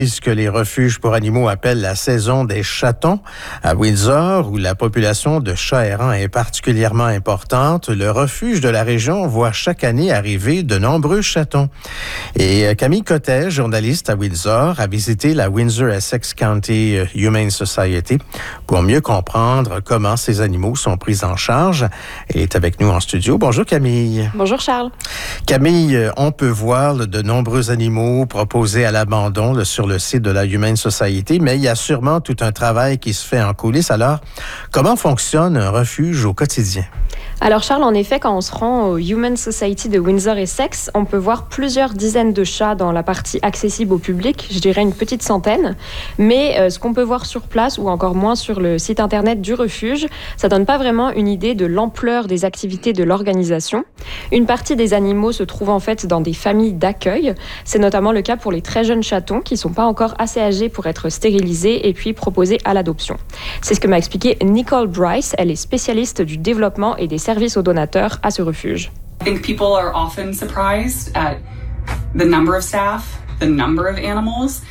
Ce que les refuges pour animaux appellent la saison des chatons. À Windsor, où la population de chats errants est particulièrement importante, le refuge de la région voit chaque année arriver de nombreux chatons. Et Camille Cottet, journaliste à Windsor, a visité la Windsor-Essex County Humane Society pour mieux comprendre comment ces animaux sont pris en charge. Elle est avec nous en studio. Bonjour Camille. Bonjour Charles. Camille, on peut voir de nombreux animaux proposés à l'abandon sur le site de la Humane Society, mais il y a sûrement tout un travail qui se fait en coulisses. Alors, comment fonctionne un refuge au quotidien? Alors Charles, en effet, quand on se rend au Humane Society de Windsor-Essex, on peut voir plusieurs dizaines de chats dans la partie accessible au public, je dirais une petite centaine. Mais ce qu'on peut voir sur place ou encore moins sur le site internet du refuge, ça donne pas vraiment une idée de l'ampleur des activités de l'organisation. Une partie des animaux se trouve en fait dans des familles d'accueil. C'est notamment le cas pour les très jeunes chatons qui sont pas encore assez âgés pour être stérilisés et puis proposés à l'adoption. C'est ce que m'a expliqué Nicole Bryce. Elle est spécialiste du développement et des services aux donateurs à ce refuge. I think people are often surprised at the number of staff, the number of animals.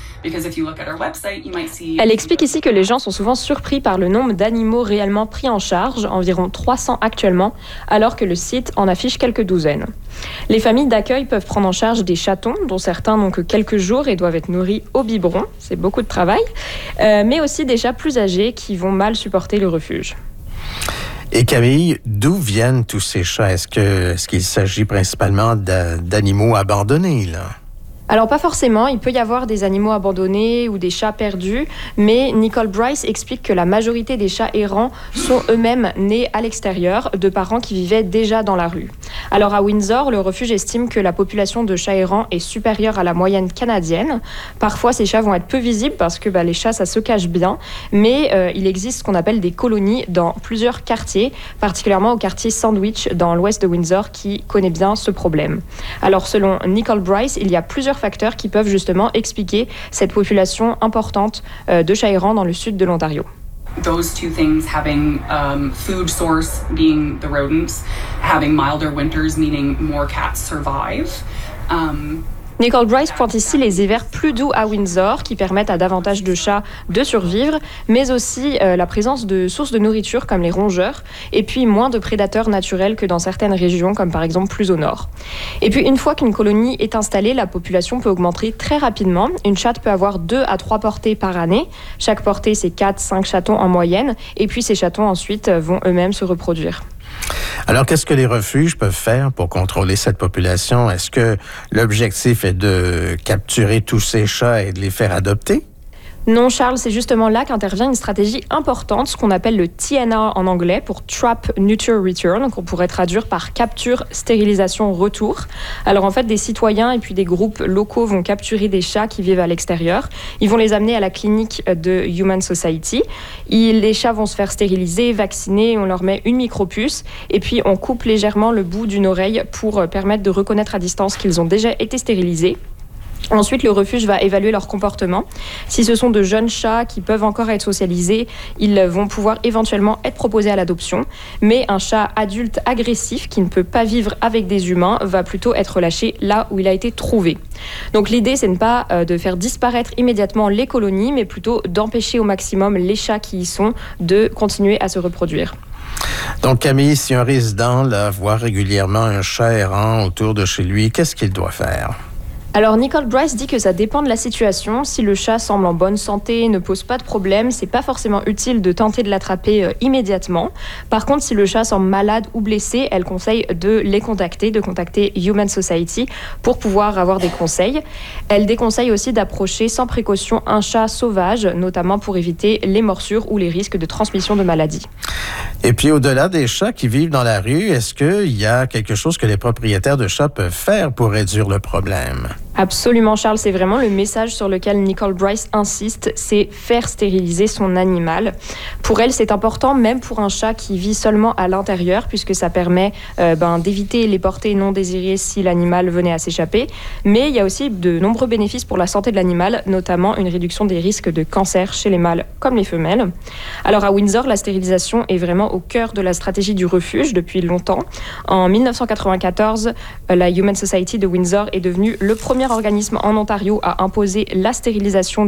Elle explique ici que les gens sont souvent surpris par le nombre d'animaux réellement pris en charge, environ 300 actuellement, alors que le site en affiche quelques douzaines. Les familles d'accueil peuvent prendre en charge des chatons, dont certains n'ont que quelques jours et doivent être nourris au biberon, c'est beaucoup de travail, mais aussi des chats plus âgés qui vont mal supporter le refuge. Et Camille, d'où viennent tous ces chats? Est-ce qu'il s'agit principalement d'animaux abandonnés, là? Alors pas forcément, il peut y avoir des animaux abandonnés ou des chats perdus, mais Nicole Bryce explique que la majorité des chats errants sont eux-mêmes nés à l'extérieur de parents qui vivaient déjà dans la rue. Alors à Windsor, le refuge estime que la population de chats errants est supérieure à la moyenne canadienne. Parfois ces chats vont être peu visibles parce que les chats ça se cache bien, mais il existe ce qu'on appelle des colonies dans plusieurs quartiers, particulièrement au quartier Sandwich dans l'ouest de Windsor qui connaît bien ce problème. Alors selon Nicole Bryce, il y a plusieurs facteurs qui peuvent justement expliquer cette population importante de chats errants dans le sud de l'Ontario. Those two things, having food source being the rodents, having milder winters meaning more cats survive. Nicole Bryce pointe ici les hivers plus doux à Windsor qui permettent à davantage de chats de survivre, mais aussi la présence de sources de nourriture comme les rongeurs et puis moins de prédateurs naturels que dans certaines régions comme par exemple plus au nord. Et puis une fois qu'une colonie est installée, la population peut augmenter très rapidement. Une chatte peut avoir 2 à 3 portées par année. Chaque portée c'est 4-5 chatons en moyenne et puis ces chatons ensuite vont eux-mêmes se reproduire. Alors, qu'est-ce que les refuges peuvent faire pour contrôler cette population? Est-ce que l'objectif est de capturer tous ces chats et de les faire adopter? Non, Charles, c'est justement là qu'intervient une stratégie importante, ce qu'on appelle le TNR en anglais, pour Trap, Neuter, Return, qu'on pourrait traduire par capture, stérilisation, retour. Alors en fait, des citoyens et puis des groupes locaux vont capturer des chats qui vivent à l'extérieur. Ils vont les amener à la clinique de Humane Society. Les chats vont se faire stériliser, vacciner, on leur met une micropuce et puis on coupe légèrement le bout d'une oreille pour permettre de reconnaître à distance qu'ils ont déjà été stérilisés. Ensuite, le refuge va évaluer leur comportement. Si ce sont de jeunes chats qui peuvent encore être socialisés, ils vont pouvoir éventuellement être proposés à l'adoption. Mais un chat adulte agressif qui ne peut pas vivre avec des humains va plutôt être relâché là où il a été trouvé. Donc l'idée, c'est pas de faire disparaître immédiatement les colonies, mais plutôt d'empêcher au maximum les chats qui y sont de continuer à se reproduire. Donc Camille, si un résident voit régulièrement un chat errant autour de chez lui, qu'est-ce qu'il doit faire? Alors Nicole Bryce dit que ça dépend de la situation. Si le chat semble en bonne santé, ne pose pas de problème, c'est pas forcément utile de tenter de l'attraper immédiatement. Par contre, si le chat semble malade ou blessé, elle conseille de contacter Humane Society pour pouvoir avoir des conseils. Elle déconseille aussi d'approcher sans précaution un chat sauvage, notamment pour éviter les morsures ou les risques de transmission de maladies. Et puis au-delà des chats qui vivent dans la rue, est-ce qu'il y a quelque chose que les propriétaires de chats peuvent faire pour réduire le problème? Absolument, Charles, c'est vraiment le message sur lequel Nicole Bryce insiste, c'est faire stériliser son animal. Pour elle, c'est important, même pour un chat qui vit seulement à l'intérieur, puisque ça permet d'éviter les portées non désirées si l'animal venait à s'échapper. Mais il y a aussi de nombreux bénéfices pour la santé de l'animal, notamment une réduction des risques de cancer chez les mâles comme les femelles. Alors à Windsor, la stérilisation est vraiment au cœur de la stratégie du refuge depuis longtemps. En 1994, la Humane Society de Windsor est devenue le premier organisme en Ontario à imposer la stérilisation